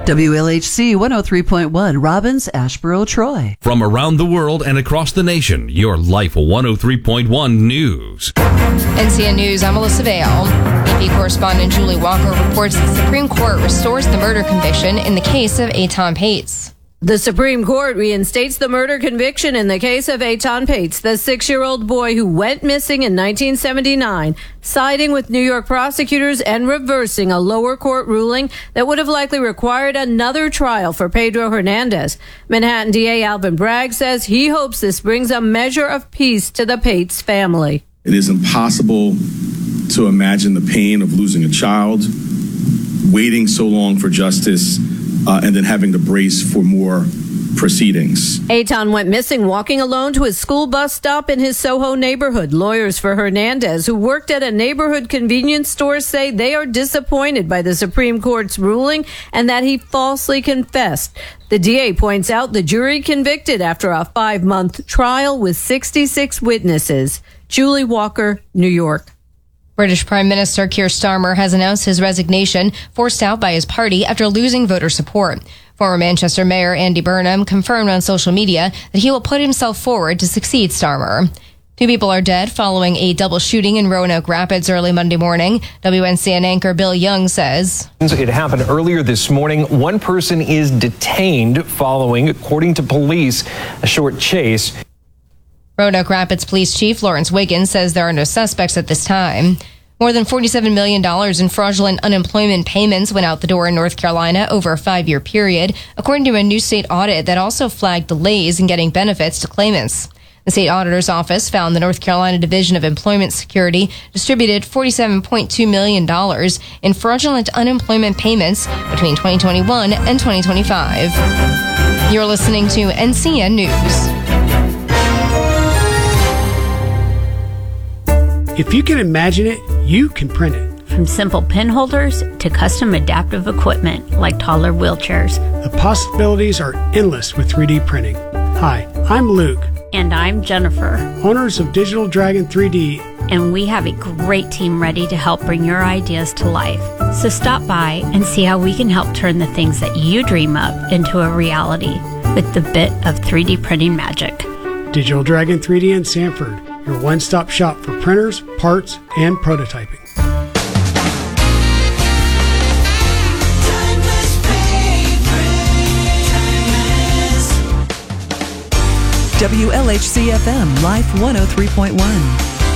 WLHC 103.1, Robbins, Asheboro, Troy. From around the world and across the nation, your Life 103.1 News. NCN News, I'm Melissa Vale. AP correspondent Julie Walker reports the Supreme Court restores the murder conviction in the case of Eitan Pates. The Supreme Court reinstates the murder conviction in the case of Eitan Pates, the 6-year-old boy who went missing in 1979, siding with New York prosecutors and reversing a lower court ruling that would have likely required another trial for Pedro Hernandez. Manhattan DA Alvin Bragg says he hopes this brings a measure of peace to the Pates family. It is impossible to imagine the pain of losing a child, waiting so long for justice, and then having to brace for more proceedings. Eitan went missing walking alone to his school bus stop in his Soho neighborhood. Lawyers for Hernandez, who worked at a neighborhood convenience store, say they are disappointed by the Supreme Court's ruling and that he falsely confessed. The DA points out the jury convicted after a 5-month trial with 66 witnesses. Julie Walker, New York. British Prime Minister Keir Starmer has announced his resignation, forced out by his party after losing voter support. Former Manchester Mayor Andy Burnham confirmed on social media that he will put himself forward to succeed Starmer. 2 people are dead following a double shooting in Roanoke Rapids early Monday morning. WNCN anchor Bill Young says it happened earlier this morning. 1 person is detained following, according to police, a short chase. Roanoke Rapids Police Chief Lawrence Wiggins says there are no suspects at this time. More than $47 million in fraudulent unemployment payments went out the door in North Carolina over a 5-year period, according to a new state audit that also flagged delays in getting benefits to claimants. The state auditor's office found the North Carolina Division of Employment Security distributed $47.2 million in fraudulent unemployment payments between 2021 and 2025. You're listening to NCN News. If you can imagine it, you can print it. From simple pen holders to custom adaptive equipment like taller wheelchairs. The possibilities are endless with 3D printing. Hi, I'm Luke. And I'm Jennifer. Owners of Digital Dragon 3D. And we have a great team ready to help bring your ideas to life. So stop by and see how we can help turn the things that you dream up into a reality with the bit of 3D printing magic. Digital Dragon 3D in Sanford. Your one-stop shop for printers, parts, and prototyping. WLHC FM, Life 103.1.